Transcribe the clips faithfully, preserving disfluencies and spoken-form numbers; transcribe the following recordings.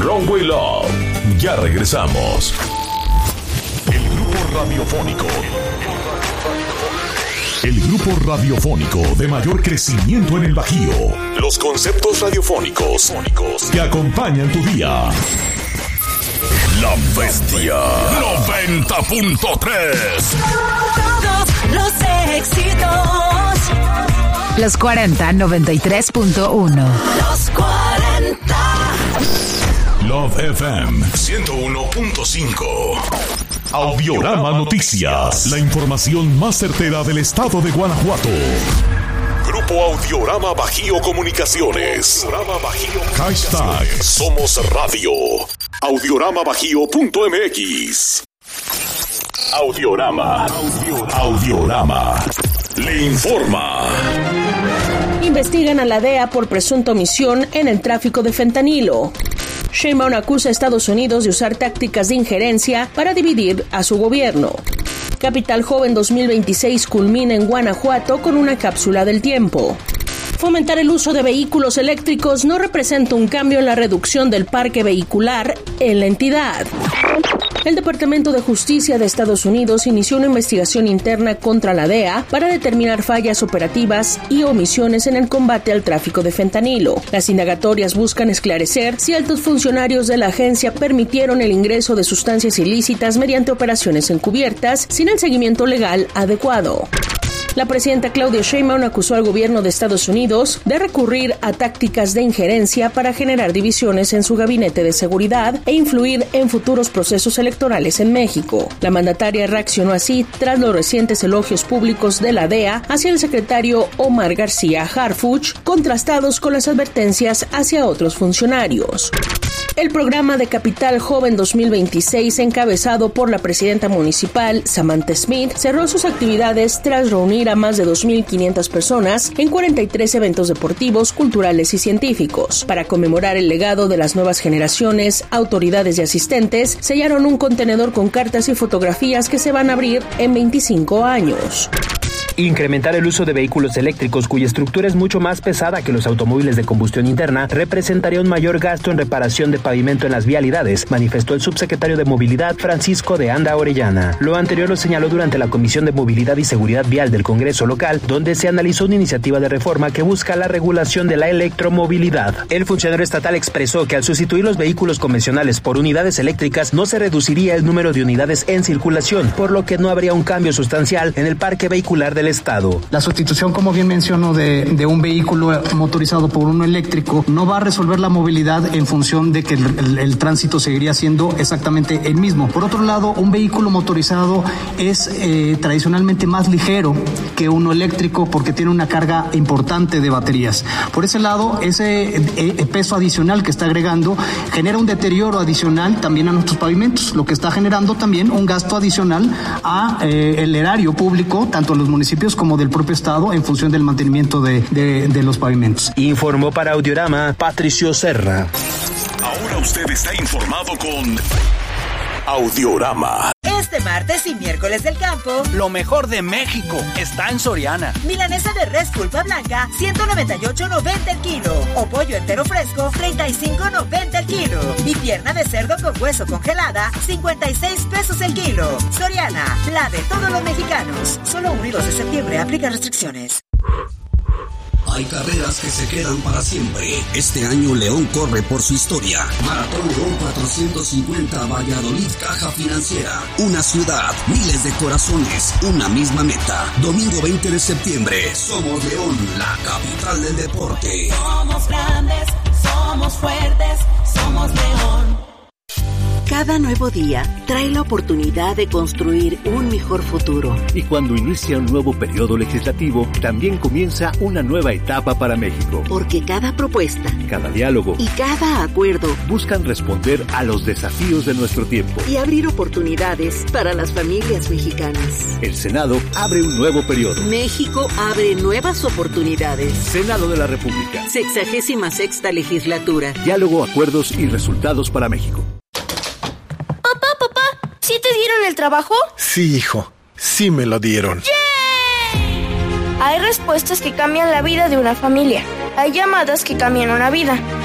Runway Love. Ya regresamos. El grupo radiofónico. El grupo radiofónico de mayor crecimiento en el Bajío. Los conceptos radiofónicos que acompañan tu día. La Bestia noventa punto tres. Todos los éxitos. Los cuarenta, noventa y tres punto uno. Los cuarenta. Love F M ciento uno punto cinco. Audiorama Noticias. La información más certera del estado de Guanajuato. Grupo Audiorama Bajío Comunicaciones. Audiorama Bajío. Hashtag Somos Radio. audiorama bajío punto m x. Audiorama. Audiorama. Le informa. Investigan a la D E A por presunta omisión en el tráfico de fentanilo. Sheinbaum acusa a Estados Unidos de usar tácticas de injerencia para dividir a su gobierno. Capital Joven dos mil veintiséis culmina en Guanajuato con una cápsula del tiempo. Fomentar el uso de vehículos eléctricos no representa un cambio en la reducción del parque vehicular en la entidad. El Departamento de Justicia de Estados Unidos inició una investigación interna contra la D E A para determinar fallas operativas y omisiones en el combate al tráfico de fentanilo. Las indagatorias buscan esclarecer si altos funcionarios de la agencia permitieron el ingreso de sustancias ilícitas mediante operaciones encubiertas sin el seguimiento legal adecuado. La presidenta Claudia Sheinbaum acusó al gobierno de Estados Unidos de recurrir a tácticas de injerencia para generar divisiones en su gabinete de seguridad e influir en futuros procesos electorales en México. La mandataria reaccionó así tras los recientes elogios públicos de la D E A hacia el secretario Omar García Harfuch, contrastados con las advertencias hacia otros funcionarios. El programa de Capital Joven dos mil veintiséis, encabezado por la presidenta municipal, Samantha Smith, cerró sus actividades tras reunir a más de dos mil quinientas personas en cuarenta y tres eventos deportivos, culturales y científicos. Para conmemorar el legado de las nuevas generaciones, autoridades y asistentes sellaron un contenedor con cartas y fotografías que se van a abrir en veinticinco años. Incrementar el uso de vehículos eléctricos cuya estructura es mucho más pesada que los automóviles de combustión interna representaría un mayor gasto en reparación de pavimento en las vialidades, manifestó el subsecretario de Movilidad Francisco de Anda Orellana. Lo anterior lo señaló durante la Comisión de Movilidad y Seguridad Vial del Congreso local, donde se analizó una iniciativa de reforma que busca la regulación de la electromovilidad. El funcionario estatal expresó que al sustituir los vehículos convencionales por unidades eléctricas no se reduciría el número de unidades en circulación, por lo que no habría un cambio sustancial en el parque vehicular del Estado. La sustitución, como bien menciono, de, de un vehículo motorizado por uno eléctrico no va a resolver la movilidad en función de que el, el, el tránsito seguiría siendo exactamente el mismo. Por otro lado, un vehículo motorizado es eh, tradicionalmente más ligero que uno eléctrico porque tiene una carga importante de baterías. Por ese lado, ese eh, peso adicional que está agregando genera un deterioro adicional también a nuestros pavimentos, lo que está generando también un gasto adicional a eh, el erario público, tanto en los municipios como del propio Estado, en función del mantenimiento de, de, de los pavimentos. Informó para Audiorama Patricio Serra. Ahora usted está informado con Audiorama. Este martes y miércoles del campo, lo mejor de México está en Soriana. Milanesa de res pulpa blanca, ciento noventa y ocho noventa el kilo. O pollo entero fresco, treinta y cinco noventa el kilo. Y pierna de cerdo con hueso congelada, cincuenta y seis pesos el kilo. Soriana, la de todos los mexicanos. Solo uno y dos de septiembre, aplica restricciones. Hay carreras que se quedan para siempre. Este año León corre por su historia. Maratón León cuatrocientos cincuenta Valladolid Caja Financiera. Una ciudad, miles de corazones, una misma meta. Domingo veinte de septiembre. Somos León, la capital del deporte. Somos grandes, somos fuertes, somos León. Cada nuevo día trae la oportunidad de construir un mejor futuro. Y cuando inicia un nuevo periodo legislativo, también comienza una nueva etapa para México. Porque cada propuesta, cada diálogo y cada acuerdo buscan responder a los desafíos de nuestro tiempo y abrir oportunidades para las familias mexicanas. El Senado abre un nuevo periodo. México abre nuevas oportunidades. Senado de la República. Sexagésima sexta legislatura. Diálogo, acuerdos y resultados para México. Papá, papá, ¿sí te dieron el trabajo? Sí, hijo, sí me lo dieron. ¡Yay! Hay respuestas que cambian la vida de una familia. Hay llamadas que cambian una vida.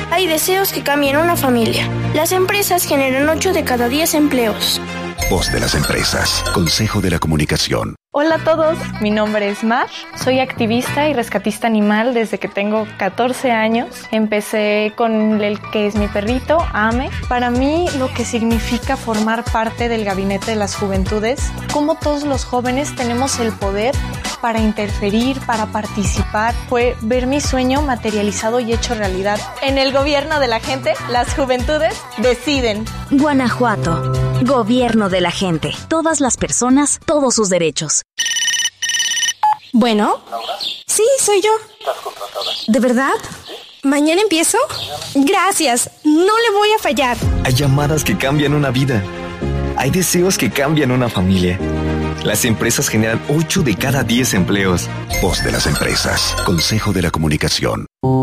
hay deseos que cambian una familia. Las empresas generan ocho de cada diez empleos. Voz de las empresas. Consejo de la Comunicación. Hola a todos, mi nombre es Mar, soy activista y rescatista animal desde que tengo catorce años. Empecé con el que es mi perrito, Ame. Para mí lo que significa formar parte del Gabinete de las Juventudes, como todos los jóvenes tenemos el poder para interferir, para participar, fue ver mi sueño materializado y hecho realidad. En el gobierno de la gente, las juventudes deciden. Guanajuato, gobierno de la gente, todas las personas, todos sus derechos. Bueno, sí, soy yo. ¿Estás contratada? ¿De verdad? ¿Sí? ¿Mañana empiezo? Gracias, no le voy a fallar. Hay llamadas que cambian una vida. Hay deseos que cambian una familia. Las empresas generan ocho de cada diez empleos. Voz de las empresas. Consejo de la Comunicación.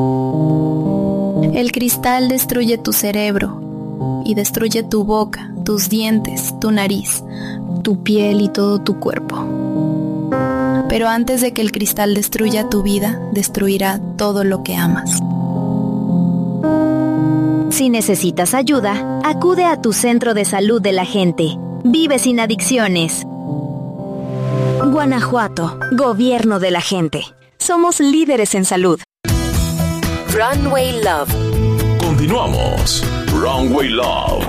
El cristal destruye tu cerebro y destruye tu boca, tus dientes, tu nariz, tu piel y todo tu cuerpo. Pero antes de que el cristal destruya tu vida, destruirá todo lo que amas. Si necesitas ayuda, acude a tu centro de salud de la gente. Vive sin adicciones. Guanajuato, gobierno de la gente. Somos líderes en salud. Runway Love. Continuamos. Runway Love.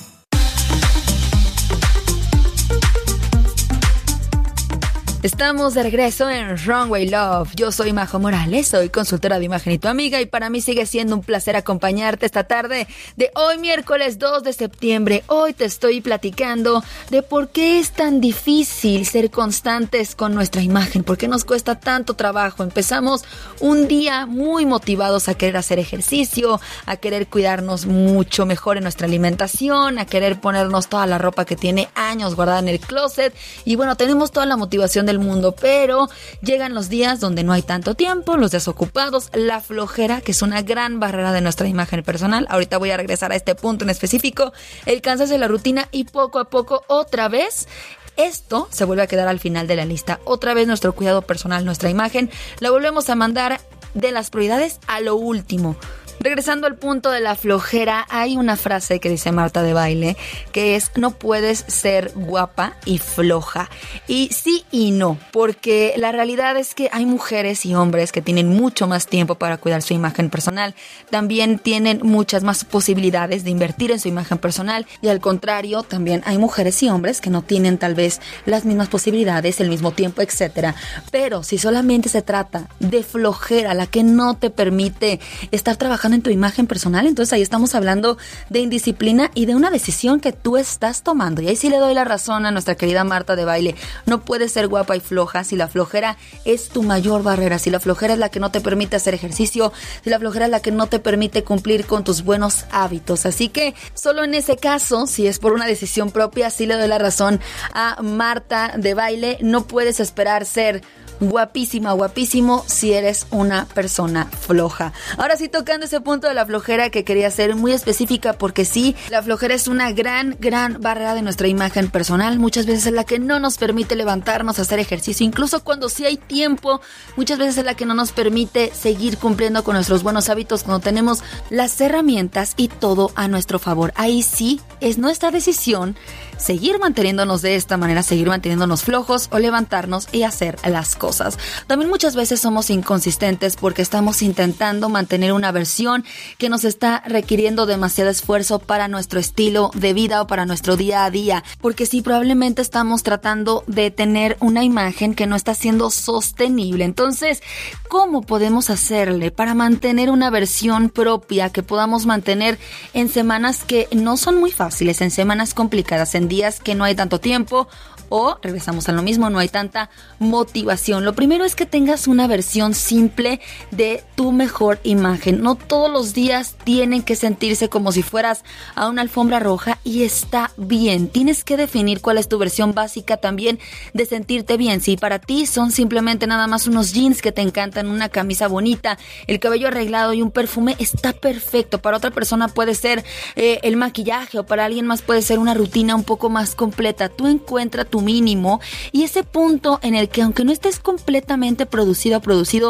Estamos de regreso en Runway Love. Yo soy Majo Morales, soy consultora de imagen y tu amiga, y para mí sigue siendo un placer acompañarte esta tarde de hoy, miércoles dos de septiembre. Hoy te estoy platicando de por qué es tan difícil ser constantes con nuestra imagen, por qué nos cuesta tanto trabajo. Empezamos un día muy motivados a querer hacer ejercicio, a querer cuidarnos mucho mejor en nuestra alimentación, a querer ponernos toda la ropa que tiene años guardada en el closet, y bueno, tenemos toda la motivación de el mundo, pero llegan los días donde no hay tanto tiempo, los desocupados, la flojera, que es una gran barrera de nuestra imagen personal. Ahorita voy a regresar a este punto en específico, el cansancio de la rutina, y poco a poco otra vez esto se vuelve a quedar al final de la lista. Otra vez nuestro cuidado personal, nuestra imagen, la volvemos a mandar de las prioridades a lo último. Regresando al punto de la flojera, hay una frase que dice Marta de Baile, que es: no puedes ser guapa y floja. Y sí y no, porque la realidad es que hay mujeres y hombres que tienen mucho más tiempo para cuidar su imagen personal. También tienen muchas más posibilidades de invertir en su imagen personal, y al contrario, también hay mujeres y hombres que no tienen tal vez las mismas posibilidades, el mismo tiempo, etcétera. Pero si solamente se trata de flojera, la que no te permite estar trabajando en tu imagen personal, entonces ahí estamos hablando de indisciplina y de una decisión que tú estás tomando. Y ahí sí le doy la razón a nuestra querida Marta de Baile. No puedes ser guapa y floja si la flojera es tu mayor barrera, si la flojera es la que no te permite hacer ejercicio, si la flojera es la que no te permite cumplir con tus buenos hábitos. Así que solo en ese caso, si es por una decisión propia, sí le doy la razón a Marta de Baile. No puedes esperar ser guapísima, guapísimo si eres una persona floja. Ahora sí, tocando ese punto de la flojera, que quería ser muy específica, porque sí, la flojera es una gran, gran barrera de nuestra imagen personal. Muchas veces es la que no nos permite levantarnos a hacer ejercicio, incluso cuando sí hay tiempo. Muchas veces es la que no nos permite seguir cumpliendo con nuestros buenos hábitos cuando tenemos las herramientas y todo a nuestro favor. Ahí sí es nuestra decisión seguir manteniéndonos de esta manera, seguir manteniéndonos flojos o levantarnos y hacer las cosas. También muchas veces somos inconsistentes porque estamos intentando mantener una versión que nos está requiriendo demasiado esfuerzo para nuestro estilo de vida o para nuestro día a día, porque sí, probablemente estamos tratando de tener una imagen que no está siendo sostenible. Entonces, ¿cómo podemos hacerle para mantener una versión propia que podamos mantener en semanas que no son muy fáciles, en semanas complicadas, en días que no hay tanto tiempo, o regresamos a lo mismo, no hay tanta motivación? Lo primero es que tengas una versión simple de tu mejor imagen. No todos los días tienen que sentirse como si fueras a una alfombra roja, y está bien. Tienes que definir cuál es tu versión básica también de sentirte bien. Si para ti son simplemente nada más unos jeans que te encantan, una camisa bonita, el cabello arreglado y un perfume, está perfecto. Para otra persona puede ser eh, el maquillaje, o para alguien más puede ser una rutina un poco más completa. Tú encuentra tu mínimo, y ese punto en el que, aunque no estés completamente producido o producido,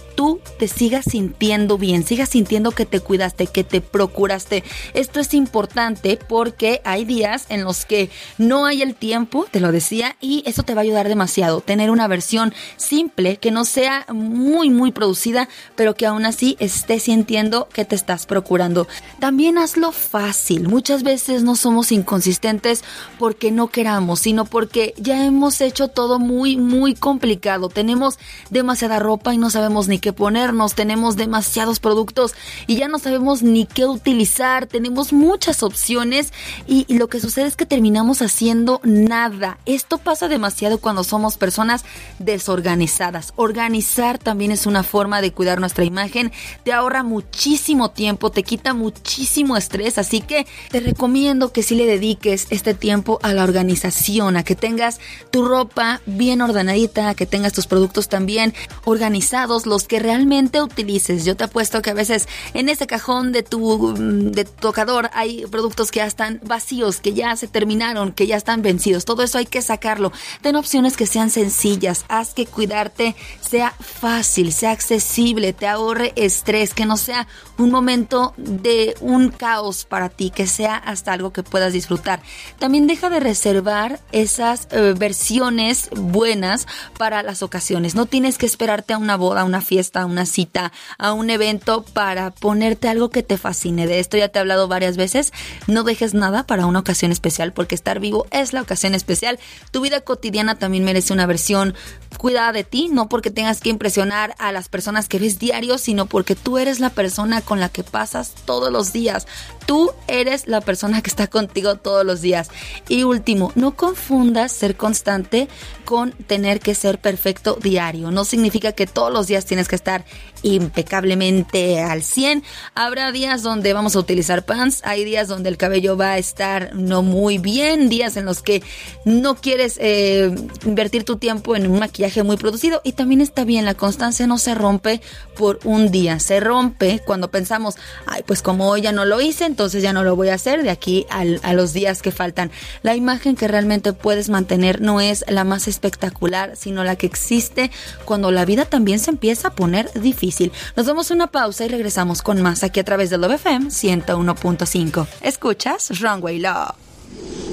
tú te sigas sintiendo bien, sigas sintiendo que te cuidaste, que te procuraste. Esto es importante porque hay días en los que no hay el tiempo, te lo decía, y eso te va a ayudar demasiado. Tener una versión simple, que no sea muy, muy producida, pero que aún así estés sintiendo que te estás procurando. También hazlo fácil. Muchas veces no somos inconsistentes porque no queramos, sino porque ya hemos hecho todo muy, muy complicado. Tenemos demasiada ropa y no sabemos ni qué ponernos, tenemos demasiados productos y ya no sabemos ni qué utilizar, tenemos muchas opciones y, y lo que sucede es que terminamos haciendo nada. Esto pasa demasiado cuando somos personas desorganizadas. Organizar también es una forma de cuidar nuestra imagen, te ahorra muchísimo tiempo, te quita muchísimo estrés, así que te recomiendo que sí le dediques este tiempo a la organización, a que tengas tu ropa bien ordenadita, a que tengas tus productos también organizados, los que realmente utilices. Yo te apuesto que a veces en ese cajón de tu, de tu tocador hay productos que ya están vacíos, que ya se terminaron, que ya están vencidos. Todo eso hay que sacarlo. Ten opciones que sean sencillas. Haz que cuidarte sea fácil, sea accesible, te ahorre estrés, que no sea un momento de un caos para ti, que sea hasta algo que puedas disfrutar. También deja de reservar esas eh, versiones buenas para las ocasiones. No tienes que esperarte a una boda, a una fiesta, a una cita, a un evento para ponerte algo que te fascine. De esto ya te he hablado varias veces. No dejes nada para una ocasión especial, porque estar vivo es la ocasión especial. Tu vida cotidiana también merece una versión cuidada de ti, no porque tengas que impresionar a las personas que ves diario, sino porque tú eres la persona con la que pasas todos los días. Tú eres la persona que está contigo todos los días. Y último, no confundas ser constante con tener que ser perfecto diario. No significa que todos los días tienes que estar impecablemente al cien. Habrá días donde vamos a utilizar pants, hay días donde el cabello va a estar no muy bien, días en los que no quieres eh, invertir tu tiempo en un maquillaje muy producido, y también está bien. La constancia no se rompe por un día, se rompe cuando pensamos, ay, pues como hoy ya no lo hice, entonces ya no lo voy a hacer de aquí al, a los días que faltan. La imagen que realmente puedes mantener no es la más espectacular, sino la que existe cuando la vida también se empieza a poner difícil. Nos damos una pausa y regresamos con más aquí a través de Love F M ciento uno punto cinco. Escuchas Runway Love.